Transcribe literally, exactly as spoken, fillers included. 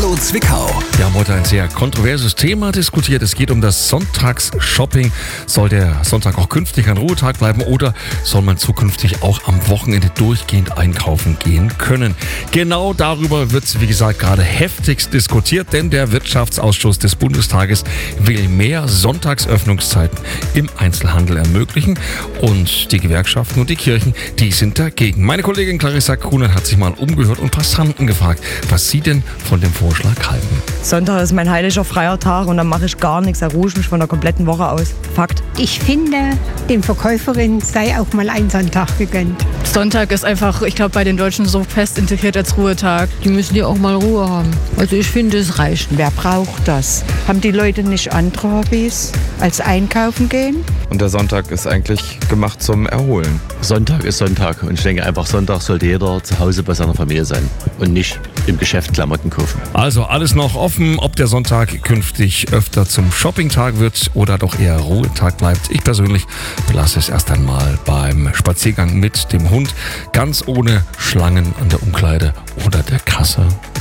Hallo Zwickau. Wir haben heute ein sehr kontroverses Thema diskutiert. Es geht um das Sonntagsshopping. Soll der Sonntag auch künftig ein Ruhetag bleiben oder soll man zukünftig auch am Wochenende durchgehend einkaufen gehen können? Genau darüber wird, wie gesagt, gerade heftigst diskutiert, denn der Wirtschaftsausschuss des Bundestages will mehr Sonntagsöffnungszeiten im Einzelhandel ermöglichen und die Gewerkschaften und die Kirchen, die sind dagegen. Meine Kollegin Clarissa Kuhn hat sich mal umgehört und Passanten gefragt, was sie denn von dem Vorschlag halten. Sonntag ist mein heiliger freier Tag und dann mache ich gar nichts, da ruhe ich mich von der kompletten Woche aus. Fakt. Ich finde, den Verkäuferinnen sei auch mal ein Sonntag gegönnt. Sonntag ist einfach, ich glaube, bei den Deutschen so fest integriert als Ruhetag. Die müssen ja auch mal Ruhe haben. Also ich finde, es reicht. Wer braucht das? Haben die Leute nicht andere Hobbys als einkaufen gehen? Und der Sonntag ist eigentlich gemacht zum Erholen. Sonntag ist Sonntag und ich denke einfach, Sonntag sollte jeder zu Hause bei seiner Familie sein und nicht im Geschäft Klamotten kaufen. Also alles noch offen, ob der Sonntag künftig öfter zum Shoppingtag wird oder doch eher Ruhetag bleibt. Ich persönlich belasse es erst einmal beim Spaziergang mit dem Hund, ganz ohne Schlangen an der Umkleide oder der Kasse.